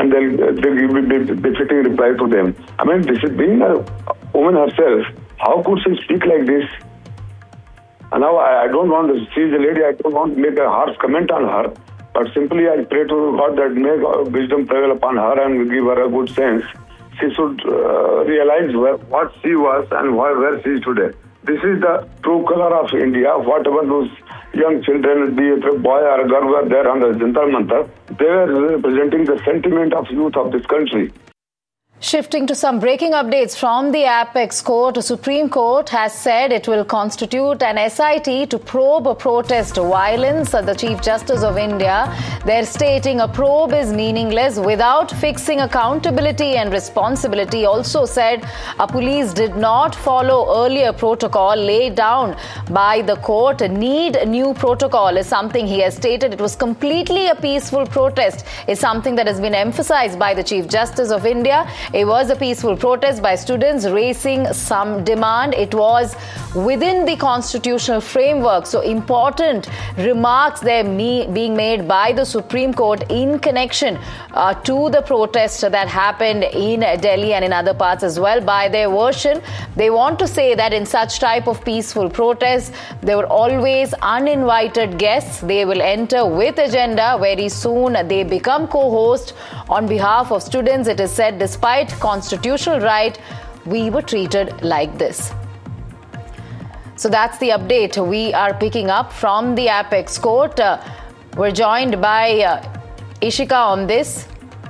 and they'll give the befitting reply to them. I mean, this is being a woman herself. How could she speak like this? And now I don't want to, she is a lady, I don't want to make a harsh comment on her, but simply I pray to God that may wisdom prevail upon her and give her a good sense. She should realize what she was and where she is today. This is the true color of India. Whatever those young children, be it a boy or a girl, were there on the Jantar Mantar, they were representing the sentiment of youth of this country. Shifting to some breaking updates from the Apex Court, the Supreme Court has said it will constitute an SIT to probe protest violence. The Chief Justice of India, they're stating a probe is meaningless without fixing accountability and responsibility. Also said police did not follow earlier protocol laid down by the court. Need new protocol is something he has stated. It was completely a peaceful protest is something that has been emphasized by the Chief Justice of India. It was a peaceful protest by students raising some demand. It was within the constitutional framework. So important remarks there being made by the Supreme Court in connection to the protest that happened in Delhi and in other parts as well. By their version, they want to say that in such type of peaceful protests, there were always uninvited guests. They will enter with agenda. Very soon they become co-host on behalf of students. It is said despite constitutional right, we were treated like this. So that's the update we are picking up from the Apex Court. We're joined by Ishika on this.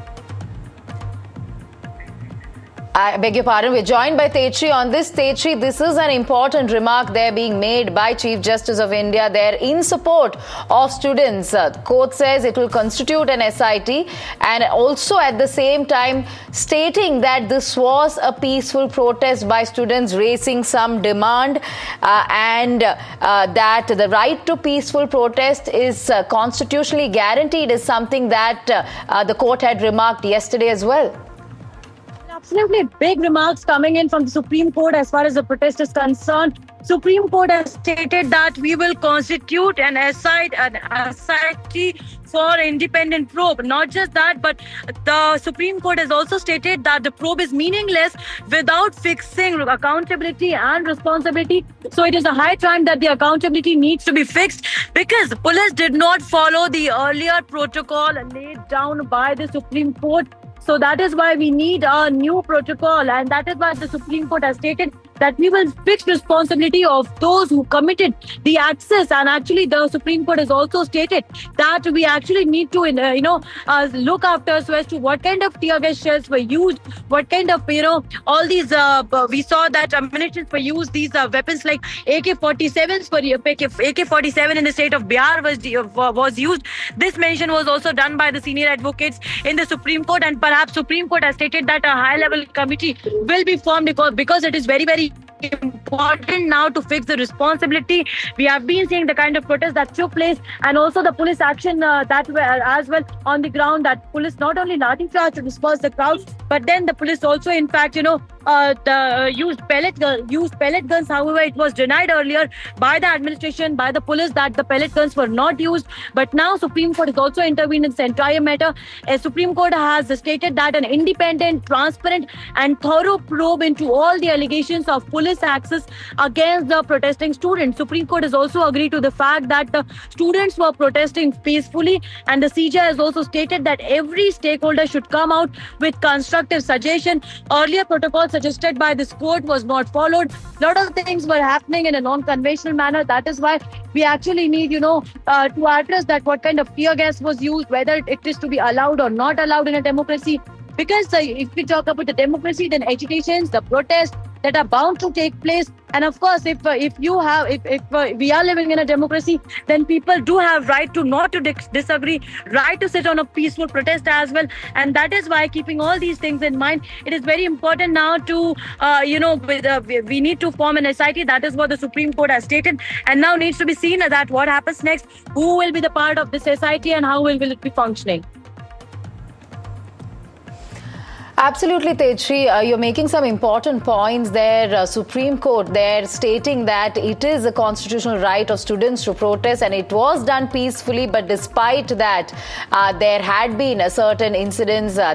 I beg your pardon. We're joined by Tetri on this. Tetri, this is an important remark there being made by Chief Justice of India there in support of students. The court says it will constitute an SIT and also at the same time stating that this was a peaceful protest by students raising some demand and that the right to peaceful protest is constitutionally guaranteed is something that the court had remarked yesterday as well. Absolutely big remarks coming in from the Supreme Court as far as the protest is concerned. Supreme Court has stated that we will constitute an SIT for independent probe. Not just that, but the Supreme Court has also stated that the probe is meaningless without fixing accountability and responsibility. So it is a high time that the accountability needs to be fixed because police did not follow the earlier protocol laid down by the Supreme Court. So that is why we need a new protocol, and that is why the Supreme Court has stated that we will fix responsibility of those who committed the access. And actually, the Supreme Court has also stated that we actually need to, look after so as to what kind of tear gas shells were used, what kind of, all these, we saw that ammunitions were used, these weapons like AK-47s for AK-47 in the state of Bihar was used. This mention was also done by the senior advocates in the Supreme Court, and perhaps Supreme Court has stated that a high-level committee will be formed because it is very, very important now to fix the responsibility. We have been seeing the kind of protest that took place and also the police action that were as well on the ground, that police not only lathi charge to disperse the crowds, but then the police also in fact used pellet guns. However, it was denied earlier by the administration, by the police, that the pellet guns were not used. But now Supreme Court has also intervened in this entire matter. Supreme Court has stated that an independent, transparent and thorough probe into all the allegations of police access against the protesting students. Supreme Court has also agreed to the fact that the students were protesting peacefully, and the CJ has also stated that every stakeholder should come out with constructive suggestion. Earlier protocols suggested by this court was not followed. A lot of things were happening in a non-conventional manner. That is why we actually need, to address that what kind of tear gas was used, whether it is to be allowed or not allowed in a democracy. Because if we talk about the democracy, then agitations, the protests that are bound to take place. And of course, if we are living in a democracy, then people do have right to not to disagree, right to sit on a peaceful protest as well. And that is why, keeping all these things in mind, it is very important now to, we need to form an SIT. That is what the Supreme Court has stated. And now needs to be seen that what happens next, who will be the part of this SIT and how will it be functioning. Absolutely, Tetri. You're making some important points there. Supreme Court there stating that it is a constitutional right of students to protest, and it was done peacefully. But despite that, there had been certain incidents